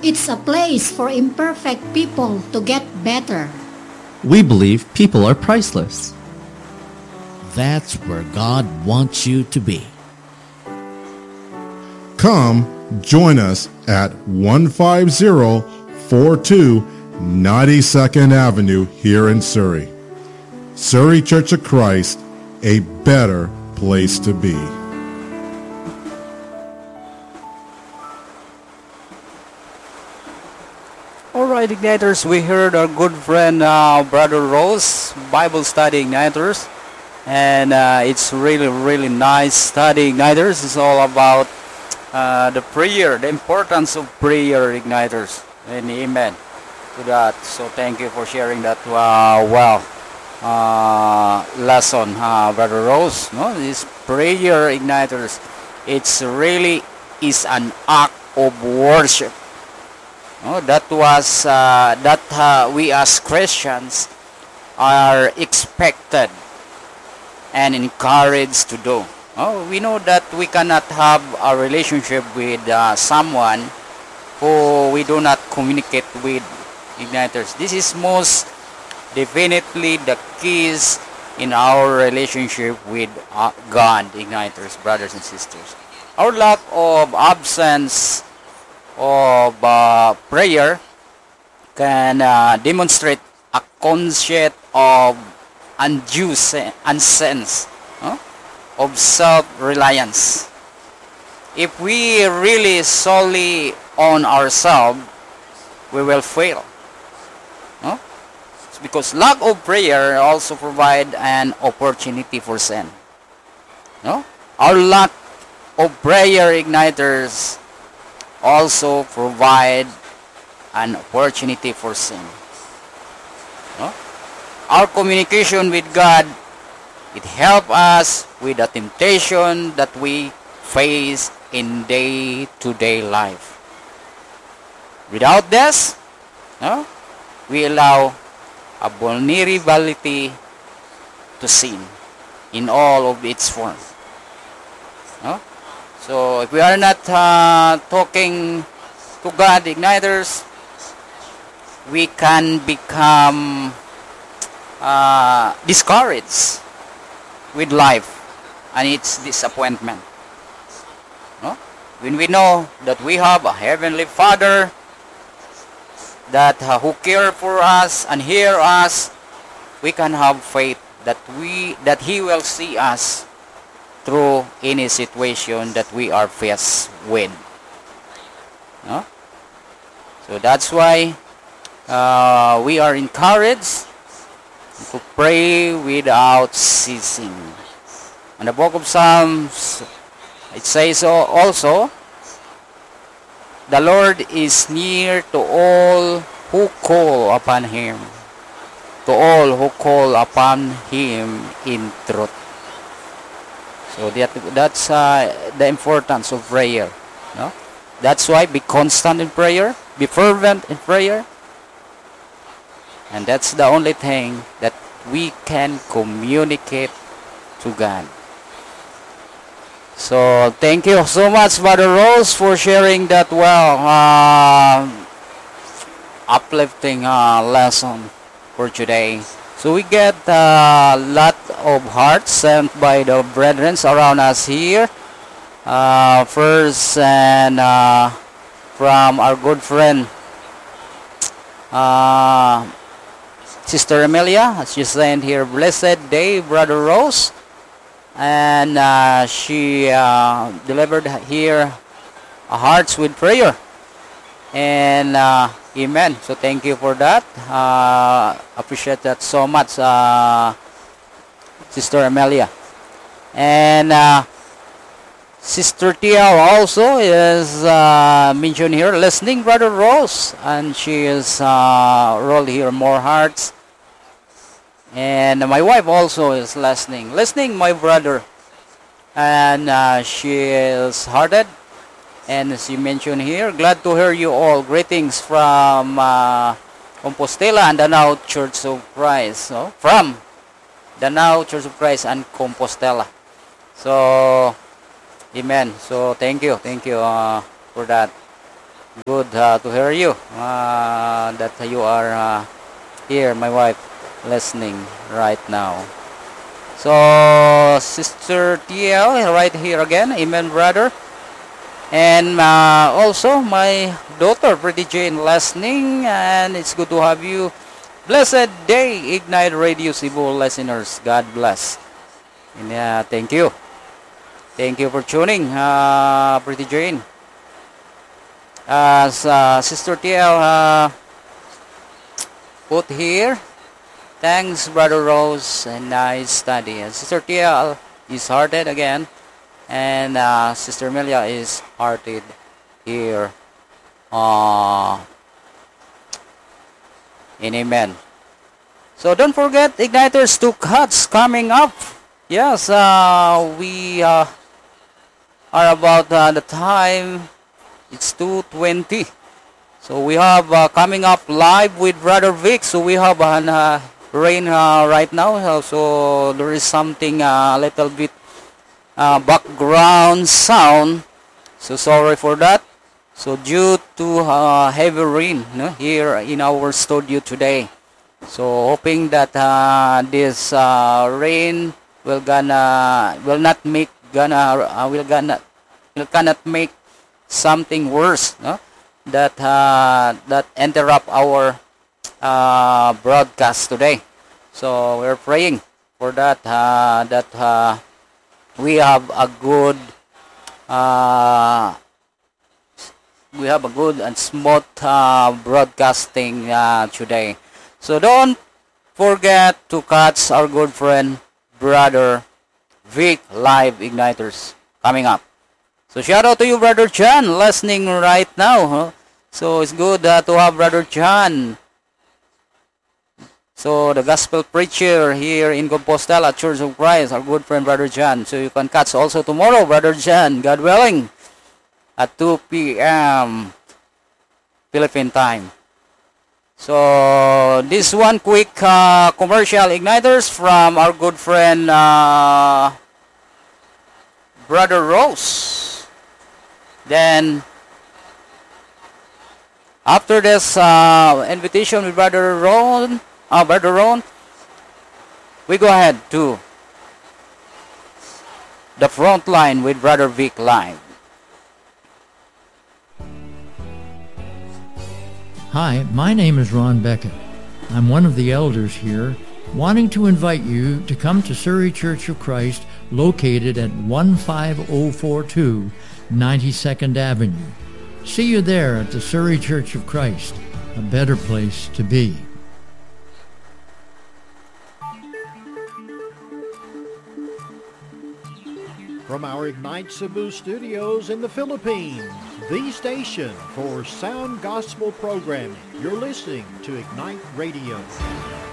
It's a place for imperfect people to get better. We believe people are priceless. That's where God wants you to be. Come join us at 15042 92nd Avenue here in Surrey. Surrey Church of Christ, a better place to be. Alright, Igniters, we heard our good friend Brother Rose, Bible study Igniters. And it's really nice study Igniters. It's all about the prayer, the importance of prayer Igniters. And amen to that. So thank you for sharing that lesson, Brother Rose. No, this prayer Igniters, it's really is an act of worship. No, that we as Christians are expected and encouraged to do. Oh, we know that we cannot have a relationship with someone who we do not communicate with Igniters. This is most definitely the keys in our relationship with God, Igniters, brothers and sisters. Our lack of absence of prayer can demonstrate a concept of undue sense of self-reliance. If we really solely on ourselves, we will fail. No? It's because lack of prayer also provide an opportunity for sin. No? Our lack of prayer Igniters also provide an opportunity for sin. No? Our communication with God, it helps us with the temptation that we face in day-to-day life. Without this, no, we allow a vulnerability to sin in all of its forms. No? So if we are not talking to God, Igniters, we can become discouraged with life and its disappointment. No? When we know that we have a Heavenly Father that who care for us and hear us, we can have faith that He will see us through any situation that we are faced with. No? So that's why we are encouraged to pray without ceasing. In the book of Psalms, it says also, the Lord is near to all who call upon Him, to all who call upon Him in truth. So that's the importance of prayer. No? That's why be constant in prayer, be fervent in prayer. And that's the only thing that we can communicate to God. So thank you so much, Brother Rose, for sharing that uplifting lesson for today. So we get a lot of hearts sent by the brethren around us here. First, and from our good friend, Sister Amelia, as you said here, blessed day, Brother Rose. And she delivered here hearts with prayer. And amen. So thank you for that. Appreciate that so much, Sister Amelia. And Sister Tia also is mentioned here, listening, Brother Rose. And she is rolled here more hearts. And my wife also is listening, my brother. And she is hearted. And as you mentioned here, glad to hear you all. Greetings from Compostela and Danao Church of Christ. So, from Danao Church of Christ and Compostela. So, amen. So, thank you for that. Good to hear you. That you are here, my wife, listening right now. So, Sister TL, right here again. Amen, brother. And also, my daughter, Pretty Jane, listening. And it's good to have you. Blessed day, Ignite Radio Cebu listeners. God bless. And thank you. Thank you for tuning, Pretty Jane. As Sister TL put here, thanks, Brother Rose, and nice study. And Sister TL is hearted again, and Sister Melia is hearted here. In Amen. So don't forget, Igniters 2 cuts coming up. Yes, we are about the time. It's 2:20. So we have coming up live with Brother Vic. So we have rain right now. So there is something a little bit background sound. So sorry for that. So due to heavy rain here in our studio today. So hoping that this rain will not make something worse, no? That interrupt our broadcast today. So we're praying for that we have a good and smooth broadcasting today. So don't forget to catch our good friend Brother Vic live Igniters coming up. So shout out to you, Brother John, listening right now. Huh? So it's good to have Brother John. So the gospel preacher here in Compostela, Church of Christ, our good friend Brother John. So you can catch also tomorrow, Brother John, God willing, at 2 p.m. Philippine time. So this one quick commercial Igniters from our good friend Brother Rose. Then after this invitation with Brother Ron, we go ahead to the front line with Brother Vic live. Hi, my name is Ron Beckett. I'm one of the elders here, wanting to invite you to come to Surrey Church of Christ, located at 15042 92nd Avenue. See you there at the Surrey Church of Christ, a better place to be. From our Ignite Cebu studios in the Philippines, the station for sound gospel programming, you're listening to Ignite Radio.